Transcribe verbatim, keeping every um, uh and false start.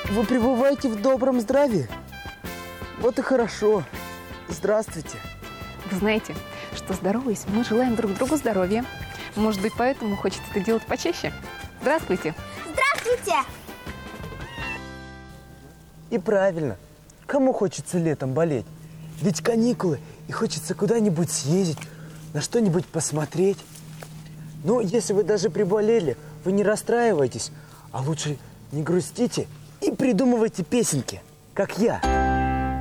Вы пребываете в добром здравии? Вот и хорошо. Здравствуйте. Вы знаете, что здороваясь, мы желаем друг другу здоровья. Может быть, поэтому хочется это делать почаще. Здравствуйте. Здравствуйте. И правильно. Кому хочется летом болеть? Ведь каникулы, и хочется куда-нибудь съездить, на что-нибудь посмотреть. Ну, если вы даже приболели, вы не расстраивайтесь, а лучше не грустите и придумывайте песенки, как я.